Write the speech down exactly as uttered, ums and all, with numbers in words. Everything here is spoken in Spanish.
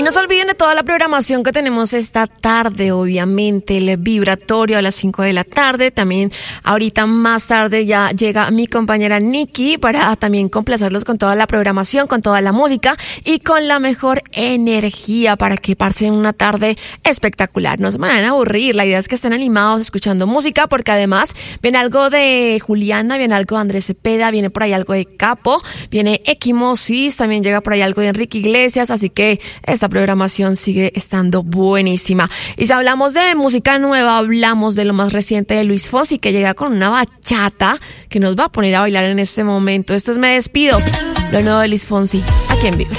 no se olviden de toda la programación que tenemos esta tarde, obviamente, el vibratorio a las cinco de la tarde. También ahorita más tarde ya llega mi compañera Nikki para también complacerlos con toda la programación, con toda la música y con la mejor energía para que pasen una tarde espectacular. No se me van a aburrir, la idea es que estén animados escuchando música, porque además viene algo de Juliana, viene algo de Andrés Cepeda, viene por ahí algo de Capo, viene Equimosis, también llega por ahí algo de Enrique Iglesias, así que esta programación sigue estando buenísima. Y si hablamos de música nueva, hablamos de lo más reciente de Luis Fonsi, que llega con una bachata que nos va a poner a bailar en este momento. Esto es Me Despido, lo nuevo de Luis Fonsi, aquí en Vibra.